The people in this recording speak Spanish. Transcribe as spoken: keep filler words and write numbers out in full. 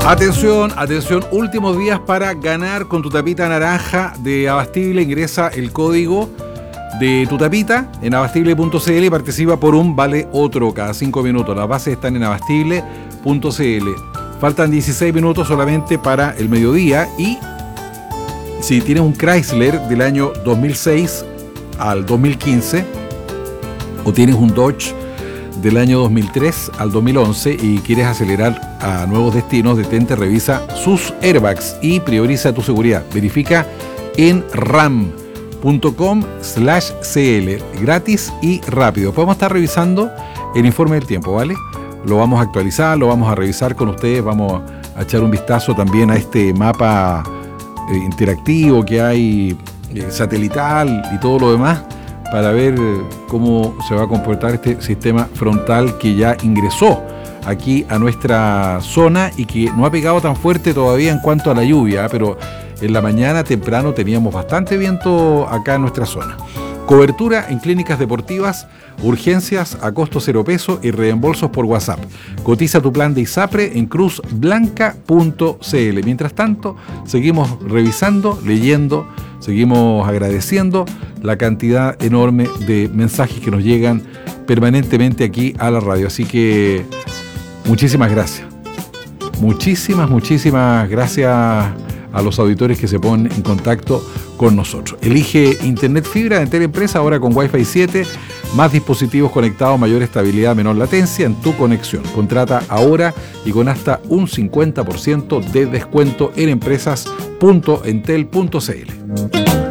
Atención, atención, últimos días para ganar con tu tapita naranja de Abastible. Ingresa el código de tu tapita en abastible punto c l y participa por un vale otro cada cinco minutos. Las bases están en abastible punto c l. Faltan dieciséis minutos solamente para el mediodía y si tienes un Chrysler del año dos mil seis al dos mil quince o tienes un Dodge del año dos mil tres al dos mil once y quieres acelerar a nuevos destinos, detente, revisa sus airbags y prioriza tu seguridad. Verifica en ram punto com slash cl, gratis y rápido. Podemos estar revisando el informe del tiempo, ¿vale? Lo vamos a actualizar, lo vamos a revisar con ustedes, vamos a echar un vistazo también a este mapa eh, interactivo que hay, eh, satelital y todo lo demás, para ver cómo se va a comportar este sistema frontal que ya ingresó aquí a nuestra zona y que no ha pegado tan fuerte todavía en cuanto a la lluvia, pero en la mañana temprano teníamos bastante viento acá en nuestra zona. Cobertura en clínicas deportivas, urgencias a costo cero peso y reembolsos por WhatsApp. Cotiza tu plan de ISAPRE en cruz blanca punto c l. Mientras tanto, seguimos revisando, leyendo, seguimos agradeciendo la cantidad enorme de mensajes que nos llegan permanentemente aquí a la radio. Así que muchísimas gracias. Muchísimas, muchísimas gracias a los auditores que se ponen en contacto con nosotros. Elige Internet Fibra de Teleempresa ahora con Wi-Fi siete, más dispositivos conectados, mayor estabilidad, menor latencia en tu conexión. Contrata ahora y con hasta un cincuenta por ciento de descuento en empresas punto entel punto c l.